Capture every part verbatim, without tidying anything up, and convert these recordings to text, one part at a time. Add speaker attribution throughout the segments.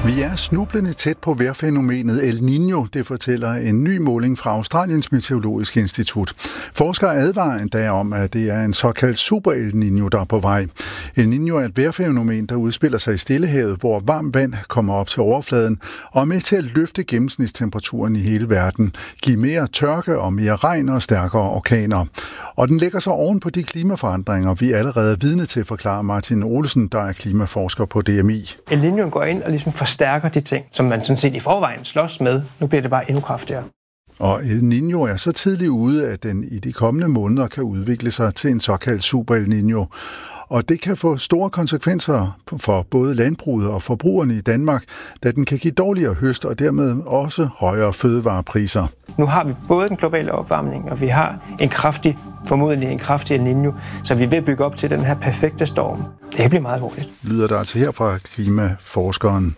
Speaker 1: Vi er snublende tæt på vejrfænomenet El Niño, det fortæller en ny måling fra Australiens Meteorologiske Institut. Forskere advarer endda om, at det er en såkaldt super El Niño, der er på vej. El Niño er et vejrfænomen, der udspiller sig i Stillehavet, hvor varmt vand kommer op til overfladen og er med til at løfte gennemsnitstemperaturen i hele verden, give mere tørke og mere regn og stærkere orkaner. Og den lægger sig oven på de klimaforandringer, vi allerede er vidne til, forklarer Martin Olesen, der er klimaforsker på D M I.
Speaker 2: El Niño går ind og ligesom forstærker de ting, som man sådan set i forvejen slås med. Nu bliver det bare endnu kraftigere.
Speaker 1: Og El Niño er så tidligt ude, at den i de kommende måneder kan udvikle sig til en såkaldt super El Niño. Og det kan få store konsekvenser for både landbruget og forbrugerne i Danmark, da den kan give dårligere høst og dermed også højere fødevarepriser.
Speaker 2: Nu har vi både den globale opvarmning, og vi har en kraftig, formodentlig en kraftig El Niño, så vi vil bygge op til den her perfekte storm. Det bliver meget alvorligt.
Speaker 1: Lyder der altså her fra klimaforskeren.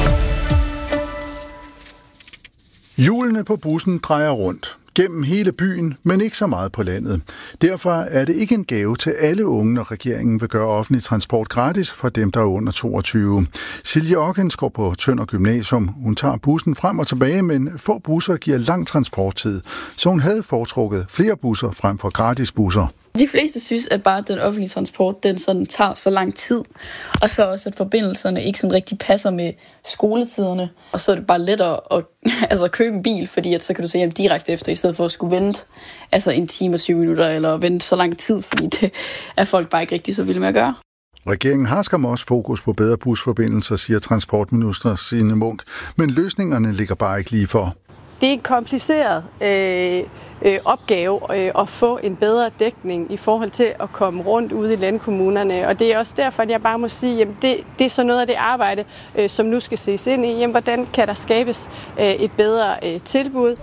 Speaker 1: Hjulene på bussen drejer rundt. Gennem hele byen, men ikke så meget på landet. Derfor er det ikke en gave til alle unge, når regeringen vil gøre offentlig transport gratis for dem, der er under toogtyve. Silje Ockens går på Tønder Gymnasium. Hun tager bussen frem og tilbage, men få busser giver lang transporttid. Så hun havde foretrukket flere busser frem for gratis busser.
Speaker 3: De fleste synes, at bare den offentlige transport, den sådan tager så lang tid. Og så også, at forbindelserne ikke sådan rigtig passer med skoletiderne. Og så er det bare lettere at altså, købe en bil, fordi at så kan du se hjem direkte efter, i stedet for at skulle vente altså en time og syv minutter, eller vente så lang tid, fordi det er folk bare ikke rigtig så vilde med at gøre.
Speaker 1: Regeringen har skam også fokus på bedre busforbindelser, siger transportminister Signe Munk. Men løsningerne ligger bare ikke lige for.
Speaker 4: Det er en kompliceret øh, øh, opgave øh, at få en bedre dækning i forhold til at komme rundt ude i landkommunerne. Og det er også derfor, at jeg bare må sige, at det, det er så noget af det arbejde, øh, som nu skal ses ind i. Jamen, hvordan kan der skabes øh, et bedre øh, tilbud?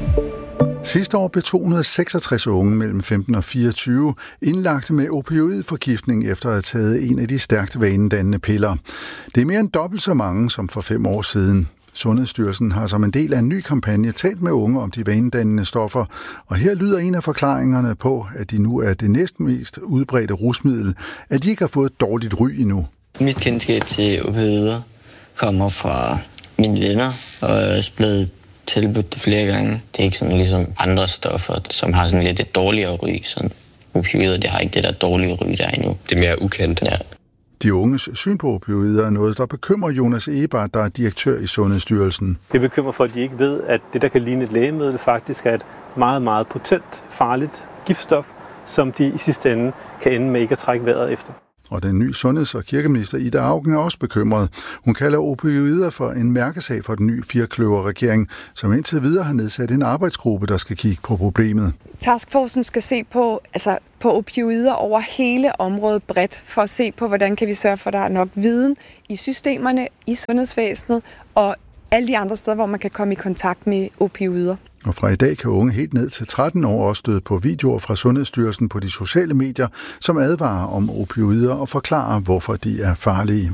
Speaker 1: Sidste år blev to hundrede og seksogtres unge mellem femten og fireogtyve indlagte med opioidforgiftning efter at have taget en af de stærkt vanedannende piller. Det er mere end dobbelt så mange som for fem år siden. Sundhedsstyrelsen har som en del af en ny kampagne talt med unge om de vanedannende stoffer, og her lyder en af forklaringerne på, at de nu er det næstmest udbredte rusmiddel, at de ikke har fået et dårligt ry endnu.
Speaker 5: Mit kendskab til opioider kommer fra mine venner, og er også blevet tilbudt det flere gange. Det er ikke sådan ligesom andre stoffer, som har sådan lidt et dårligere ry. Sådan opioider, det har ikke det der dårlige ry der endnu.
Speaker 6: Det er mere ukendt.
Speaker 5: Ja.
Speaker 1: De unges syn på opioider er noget, der bekymrer Jonas Eber, der er direktør i Sundhedsstyrelsen.
Speaker 7: Det bekymrer for, at de ikke ved, at det, der kan ligne et lægemiddel, faktisk er et meget, meget potent, farligt giftstof, som de i sidste ende kan ende med ikke at trække vejret efter.
Speaker 1: Og den nye sundheds- og kirkeminister Ida Auken er også bekymret. Hun kalder opioider for en mærkesag for den nye firkløver-regering, som indtil videre har nedsat en arbejdsgruppe, der skal kigge på problemet.
Speaker 8: Taskforcen skal se på, altså på opioider over hele området bredt, for at se på, hvordan kan vi sørge for, at der er nok viden i systemerne, i sundhedsvæsenet og alle de andre steder, hvor man kan komme i kontakt med opioider.
Speaker 1: Og fra i dag kan unge helt ned til tretten år også støde på videoer fra Sundhedsstyrelsen på de sociale medier, som advarer om opioider og forklarer, hvorfor de er farlige.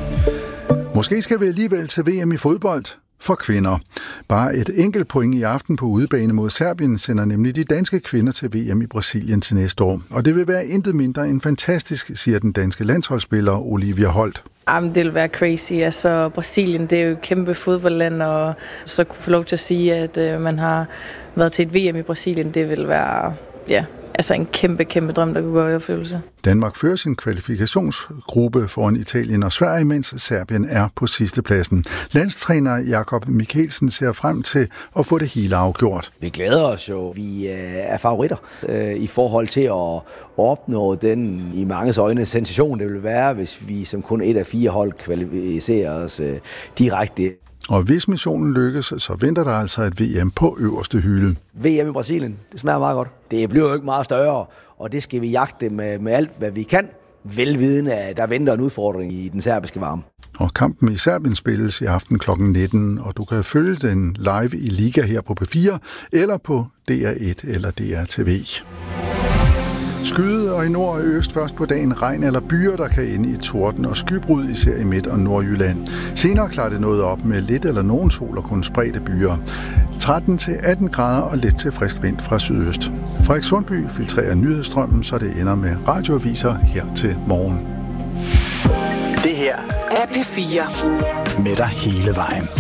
Speaker 1: Måske skal vi alligevel til V M i fodbold for kvinder. Bare et enkelt point i aften på udebane mod Serbien sender nemlig de danske kvinder til V M i Brasilien til næste år. Og det vil være intet mindre end fantastisk, siger den danske landsholdsspiller Olivia Holt.
Speaker 9: Jamen, det vil være crazy. Altså, Brasilien, det er jo et kæmpe fodboldland, og så kunne få lov til at sige, at øh, man har været til et V M i Brasilien, det vil være ja, altså en kæmpe, kæmpe drøm, der kunne gå i opfyldelse.
Speaker 1: Danmark fører sin kvalifikationsgruppe foran Italien og Sverige, mens Serbien er på sidste pladsen. Landstræner Jakob Mikkelsen ser frem til at få det hele afgjort.
Speaker 10: Vi glæder os jo. Vi er favoritter øh, i forhold til at opnå den i manges øjne sensation, det vil være, hvis vi som kun et af fire hold kvalificerer os øh, direkte.
Speaker 1: Og hvis missionen lykkes, så venter der altså et V M på øverste hylde.
Speaker 10: V M i Brasilien, det smager meget godt. Det bliver jo ikke meget større, og det skal vi jagte med, med alt, hvad vi kan. Velvidende, at der venter en udfordring i den serbiske varme.
Speaker 1: Og kampen i Serbien spilles i aften klokken nitten, og du kan følge den live i Liga her på P fire, eller på D R et eller D R T V. Skyde og i nord og øst først på dagen regn eller byer, der kan ende i torden og skybrud, især i Midt- og Nordjylland. Senere klarer det noget op med lidt eller nogen sol og kun spredte byer. tretten til atten grader og let til frisk vind fra sydøst. Frederik Sundby filtrerer nyhedsstrømmen, så det ender med radioaviser her til morgen.
Speaker 11: Det her er P fire.
Speaker 6: med dig hele vejen.